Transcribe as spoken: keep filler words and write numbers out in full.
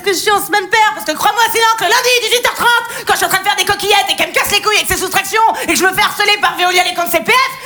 que je suis en semaine paire. Parce que crois-moi, sinon, que lundi, dix-huit heures trente, quand je suis en train de faire des coquillettes et qu'elle me casse les couilles avec ses soustractions et que je me fais harceler par Veolia les comptes C P F,